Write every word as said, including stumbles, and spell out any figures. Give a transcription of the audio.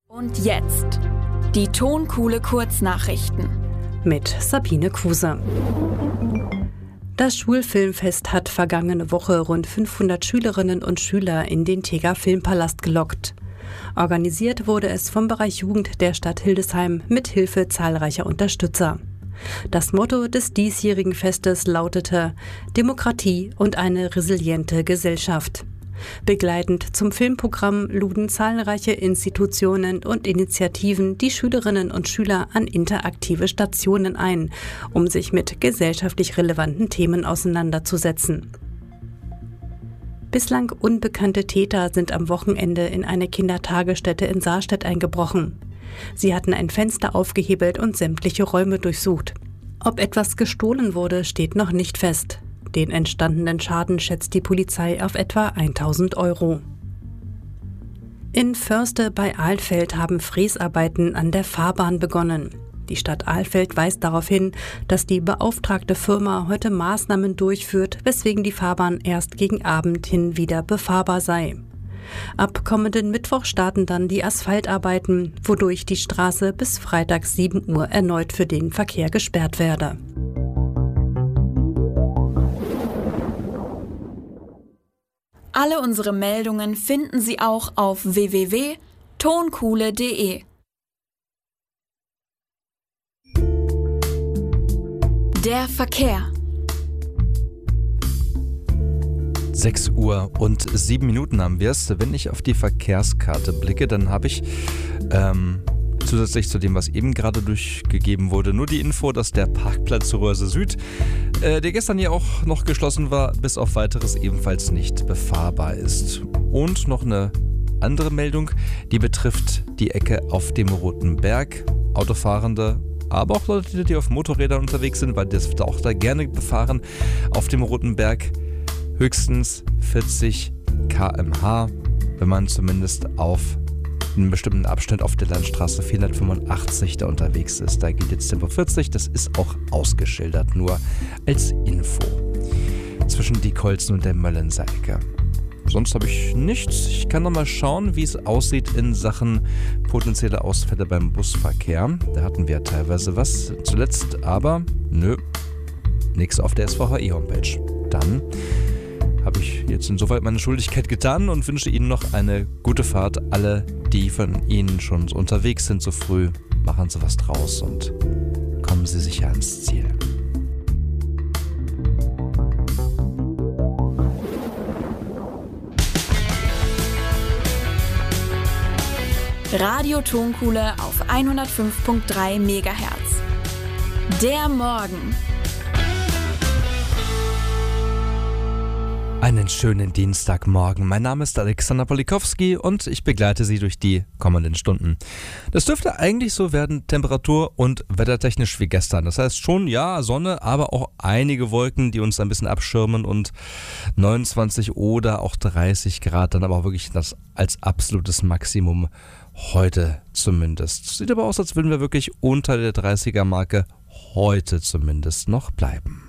Und jetzt die Tonkuhle Kurznachrichten mit Sabine Kruse. Das Schulfilmfest hat vergangene Woche rund fünfhundert Schülerinnen und Schüler in den Teger Filmpalast gelockt. Organisiert wurde es vom Bereich Jugend der Stadt Hildesheim mit Hilfe zahlreicher Unterstützer. Das Motto des diesjährigen Festes lautete Demokratie und eine resiliente Gesellschaft. Begleitend zum Filmprogramm luden zahlreiche Institutionen und Initiativen die Schülerinnen und Schüler an interaktive Stationen ein, um sich mit gesellschaftlich relevanten Themen auseinanderzusetzen. Bislang unbekannte Täter sind am Wochenende in eine Kindertagesstätte in Saarstedt eingebrochen. Sie hatten ein Fenster aufgehebelt und sämtliche Räume durchsucht. Ob etwas gestohlen wurde, steht noch nicht fest. Den entstandenen Schaden schätzt die Polizei auf etwa tausend Euro. In Förste bei Alfeld haben Fräsarbeiten an der Fahrbahn begonnen. Die Stadt Alfeld weist darauf hin, dass die beauftragte Firma heute Maßnahmen durchführt, weswegen die Fahrbahn erst gegen Abend hin wieder befahrbar sei. Ab kommenden Mittwoch starten dann die Asphaltarbeiten, wodurch die Straße bis Freitag sieben Uhr erneut für den Verkehr gesperrt werde. Alle unsere Meldungen finden Sie auch auf w w w punkt tonkuhle punkt d e. Der Verkehr. sechs Uhr und sieben Minuten haben wir es. Wenn ich auf die Verkehrskarte blicke, dann habe ich ähm, zusätzlich zu dem, was eben gerade durchgegeben wurde, nur die Info, dass der Parkplatz Röhrse Süd, äh, der gestern ja auch noch geschlossen war, bis auf Weiteres ebenfalls nicht befahrbar ist. Und noch eine andere Meldung, die betrifft die Ecke auf dem Roten Berg. Autofahrende, aber auch Leute, die auf Motorrädern unterwegs sind, weil das auch da gerne befahren, auf dem Roten Berg höchstens vierzig Kilometer pro Stunde, wenn man zumindest auf einen bestimmten Abschnitt auf der Landstraße vierhundertfünfundachtzig da unterwegs ist. Da geht jetzt Tempo vierzig, das ist auch ausgeschildert, nur als Info. Zwischen Diekholzen und der Möllenser Ecke. Sonst habe ich nichts. Ich kann noch mal schauen, wie es aussieht in Sachen potenzielle Ausfälle beim Busverkehr. Da hatten wir ja teilweise was zuletzt, aber nö, nichts auf der S V H I-Homepage. Dann habe ich jetzt insoweit meine Schuldigkeit getan und wünsche Ihnen noch eine gute Fahrt. Alle, die von Ihnen schon so unterwegs sind so früh, machen Sie was draus und kommen Sie sicher ans Ziel. Radio Tonkuhle auf hundertfünf Komma drei Megahertz. Der Morgen. Einen schönen Dienstagmorgen. Mein Name ist Alexander Polikowski und ich begleite Sie durch die kommenden Stunden. Das dürfte eigentlich so werden, temperatur- und wettertechnisch wie gestern. Das heißt schon, ja, Sonne, aber auch einige Wolken, die uns ein bisschen abschirmen und neunundzwanzig oder auch dreißig Grad, dann aber auch wirklich das als absolutes Maximum heute zumindest. Sieht aber aus, als würden wir wirklich unter der dreißiger Marke heute zumindest noch bleiben.